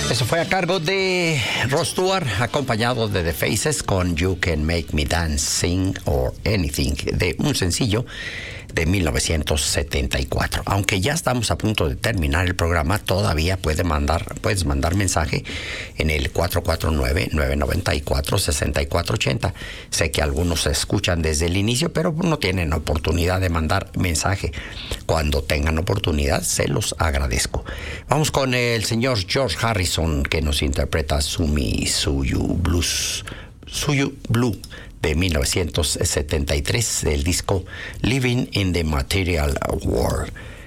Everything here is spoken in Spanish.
Eso fue a cargo de Rod Stewart, acompañado de The Faces con You Can Make Me Dance, Sing or Anything, de un sencillo de 1974. Aunque ya estamos a punto de terminar el programa, todavía puedes mandar mensaje en el 449-994-6480. Sé que algunos se escuchan desde el inicio, pero no tienen oportunidad de mandar mensaje. Cuando tengan oportunidad, se los agradezco. Vamos con el señor George Harrison, que nos interpreta Suyu Blue de 1973 del disco Living in the Material World.